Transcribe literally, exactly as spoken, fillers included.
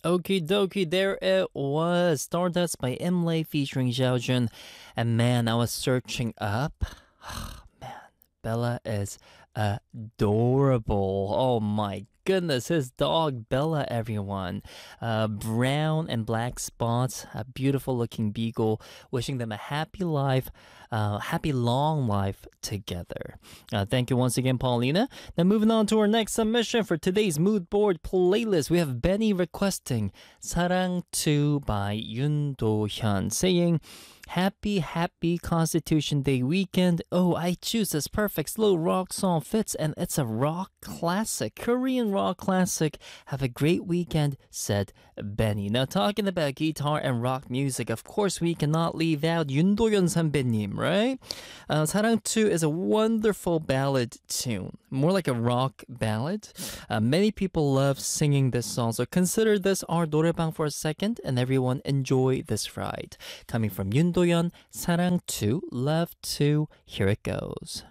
Okie dokie, there it was. Stardust by Imlay featuring Xiaojun. And man, I was searching up. Man, Bella is adorable. Oh my goodness, his dog Bella, everyone. Uh, brown and black spots, a beautiful looking beagle. Wishing them a happy life, uh, happy long life together. Uh, thank you once again, Paulina. Now, moving on to our next submission for today's mood board playlist, we have Benny requesting 사랑 two by Yoon Do-hyun, saying, Happy, happy Constitution Day weekend. Oh, I choose this perfect slow rock song fits, and it's a rock classic, Korean rock classic. Have a great weekend, said Benny. Now, talking about guitar and rock music, of course, we cannot leave out Yoon Do-yeon 선배님, right? Uh, 사랑 two is a wonderful ballad tune, more like a rock ballad. Uh, many people love singing this song, so consider this our 노래방 for a second, and everyone enjoy this ride. Coming from Yoon Do-yeon, 사랑 two, love two, here it goes.